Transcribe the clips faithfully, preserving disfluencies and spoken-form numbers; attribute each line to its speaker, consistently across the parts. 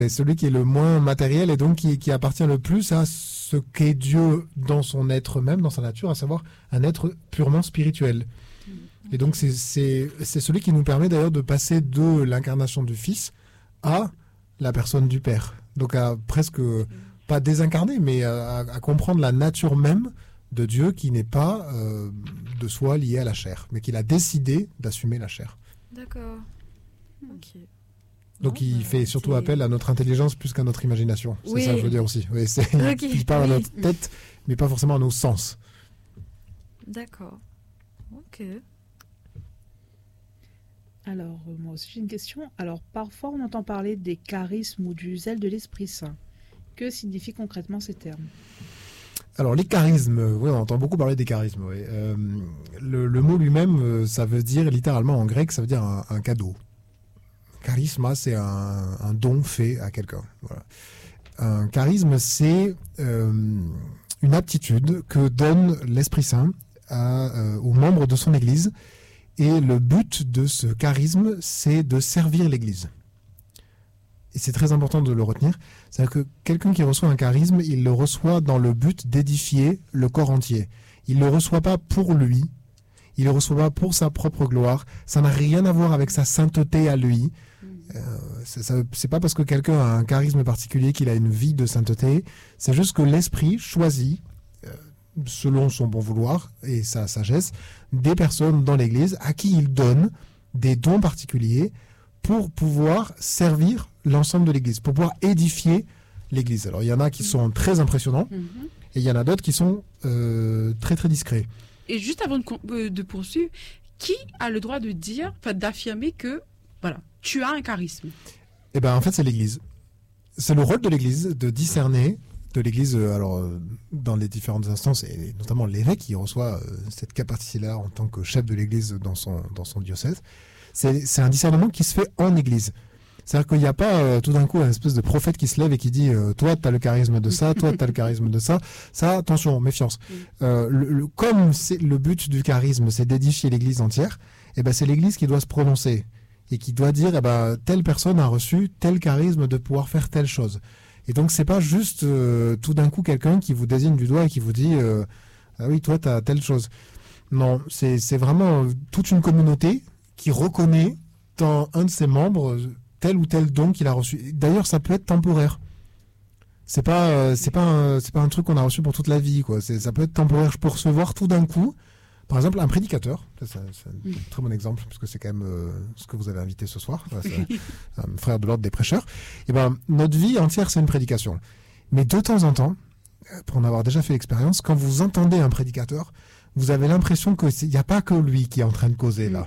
Speaker 1: C'est celui qui est le moins matériel et donc qui, qui appartient le plus à ce qu'est Dieu dans son être même, dans sa nature, à savoir un être purement spirituel. Et donc c'est, c'est, c'est celui qui nous permet d'ailleurs de passer de l'incarnation du Fils à la personne du Père. Donc à presque, pas désincarner, mais à, à comprendre la nature même de Dieu qui n'est pas euh, de soi lié à la chair, mais qu'il a décidé d'assumer la chair.
Speaker 2: D'accord. Ok.
Speaker 1: Donc
Speaker 2: Non,
Speaker 1: il
Speaker 2: bah,
Speaker 1: fait surtout
Speaker 2: c'est...
Speaker 1: appel à notre intelligence plus qu'à notre imagination. C'est
Speaker 2: Oui.
Speaker 1: ça que je veux dire aussi. Oui, c'est,
Speaker 2: Ok,
Speaker 1: il parle
Speaker 2: oui.
Speaker 1: à notre tête, mais pas forcément à nos sens.
Speaker 2: D'accord. Ok.
Speaker 3: Alors, euh, moi aussi j'ai une question. Alors, parfois on entend parler des charismes ou du zèle de l'Esprit Saint. Que signifient concrètement ces termes ?
Speaker 1: Alors les charismes, euh, oui, on entend beaucoup parler des charismes. Oui. Euh, le, le mot lui-même, euh, ça veut dire littéralement en grec, ça veut dire un, un cadeau. Charisma, c'est un, un don fait à quelqu'un. Voilà. Un charisme, c'est euh, une aptitude que donne l'Esprit Saint à, euh, aux membres de son Église. Et le but de ce charisme, c'est de servir l'Église. Et c'est très important de le retenir. C'est-à-dire que quelqu'un qui reçoit un charisme, il le reçoit dans le but d'édifier le corps entier. Il ne le reçoit pas pour lui. Il ne le reçoit pas pour sa propre gloire. Ça n'a rien à voir avec sa sainteté à lui. Euh, c'est, ça, c'est pas parce que quelqu'un a un charisme particulier qu'il a une vie de sainteté. C'est juste que l'Esprit choisit, euh, selon son bon vouloir et sa sagesse, des personnes dans l'Église à qui il donne des dons particuliers pour pouvoir servir l'ensemble de l'Église, pour pouvoir édifier l'Église. Alors il y en a qui sont très impressionnants
Speaker 3: Mhm.
Speaker 1: et il y en a d'autres qui sont euh, très très discrets.
Speaker 4: Et juste avant de, con- euh, de poursuivre, qui a le droit de dire, enfin d'affirmer que, voilà, tu as un charisme?
Speaker 1: Eh ben en fait c'est l'Église. C'est le rôle de l'Église de discerner de l'Église, euh, alors euh, dans les différentes instances et notamment l'évêque qui reçoit euh, cette capacité-là en tant que chef de l'Église dans son dans son diocèse. C'est, c'est un discernement qui se fait en Église. C'est-à-dire qu'il n'y a pas euh, tout d'un coup un espèce de prophète qui se lève et qui dit euh, toi tu as le charisme de ça, toi tu as le charisme de ça. Ça, attention, méfiance. Euh, le, le, comme c'est, le but du charisme, c'est d'édifier l'Église entière, eh ben, c'est l'Église qui doit se prononcer et qui doit dire eh ben, telle personne a reçu tel charisme de pouvoir faire telle chose. Et donc c'est pas juste euh, tout d'un coup quelqu'un qui vous désigne du doigt et qui vous dit euh, ah oui toi tu as telle chose. Non, c'est, c'est vraiment toute une communauté qui reconnaît dans un de ses membres tel ou tel don qu'il a reçu. D'ailleurs, ça peut être temporaire. C'est pas, euh, c'est pas, un, c'est pas un truc qu'on a reçu pour toute la vie, quoi. C'est, ça peut être temporaire. Je peux recevoir tout d'un coup, par exemple, un prédicateur. Ça, c'est, c'est un
Speaker 4: Mm.
Speaker 1: très bon exemple, parce que c'est quand même euh, ce que vous avez invité ce soir. Voilà, c'est un frère de l'ordre des prêcheurs. Et ben, notre vie entière, c'est une prédication. Mais de temps en temps, pour en avoir déjà fait l'expérience, quand vous entendez un prédicateur, vous avez l'impression que il n'y a pas que lui qui est en train de causer là.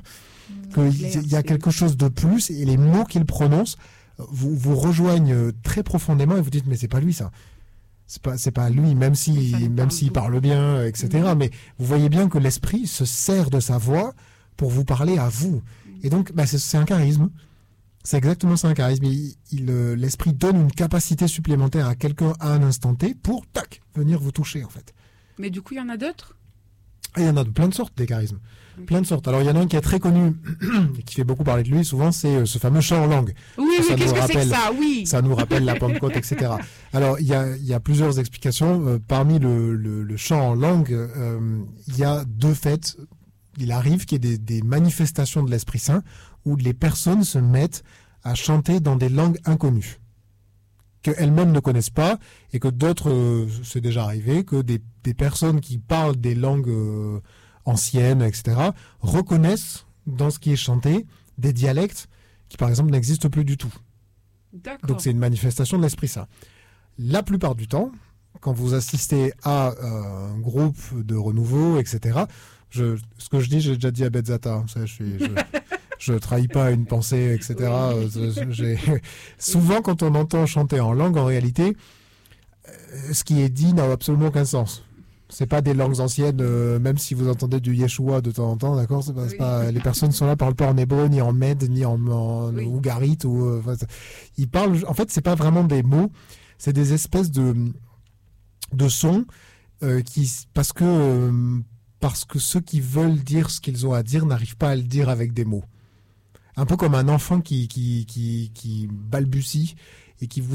Speaker 1: Qu'il y a quelque chose de plus et les mots qu'il prononce vous, vous rejoignent très profondément et vous dites mais c'est pas lui ça. C'est pas, c'est pas lui, même si,
Speaker 4: Ça nous
Speaker 1: même
Speaker 4: parle
Speaker 1: s'il
Speaker 4: beaucoup.
Speaker 1: parle bien, et cetera.
Speaker 4: Mhm.
Speaker 1: Mais vous voyez bien que l'esprit se sert de sa voix pour vous parler à vous. Et donc, bah, c'est, c'est un charisme. C'est exactement ça un charisme. Il, il, euh, l'esprit donne une capacité supplémentaire à quelqu'un à un instant T pour, tac, venir vous toucher en fait.
Speaker 4: Mais du coup, il y en a d'autres?
Speaker 1: Et il y en a de plein de sortes des charismes. Plein de sortes. Alors il y en a un qui est très connu et qui fait beaucoup parler de lui souvent, c'est euh, ce fameux chant en langue.
Speaker 4: Oui,
Speaker 1: Ça
Speaker 4: oui,
Speaker 1: nous
Speaker 4: qu'est-ce que c'est
Speaker 1: rappelle-
Speaker 4: que ça? Oui.
Speaker 1: Ça nous rappelle la Pentecôte, et cetera. Alors il y a, il y a plusieurs explications. Euh, parmi le, le, le chant en langue, euh, il y a deux faits. Il arrive qu'il y ait des, des manifestations de l'Esprit Saint où les personnes se mettent à chanter dans des langues inconnues qu'elles-mêmes ne connaissent pas et que d'autres, euh, c'est déjà arrivé, que des, des personnes qui parlent des langues euh, anciennes, et cetera, reconnaissent dans ce qui est chanté des dialectes qui, par exemple, n'existent plus du tout.
Speaker 4: D'accord.
Speaker 1: Donc c'est une manifestation de l'Esprit Saint. La plupart du temps, quand vous assistez à euh, un groupe de renouveau, et cetera, je, ce que je dis, j'ai déjà dit à Bezzata, vous savez, je suis... Je, je trahis pas une pensée, et cetera.
Speaker 4: Oui.
Speaker 1: Euh, j'ai- Souvent, quand on entend chanter en langue, en réalité, euh, ce qui est dit n'a absolument aucun sens. C'est pas des langues anciennes, euh, même si vous entendez du Yeshua de temps en temps, d'accord. C'est pas, c'est
Speaker 4: Oui.
Speaker 1: pas- les personnes sont là, parlent pas en hébreu, ni en mède, ni en, en
Speaker 4: Oui.
Speaker 1: ougarite, ou euh, enfin, c'est- ils parlent. En fait, c'est pas vraiment des mots, c'est des espèces de de sons euh, qui, parce que euh, parce que ceux qui veulent dire ce qu'ils ont à dire n'arrivent pas à le dire avec des mots. Un peu comme un enfant qui, qui, qui, qui balbutie et qui vous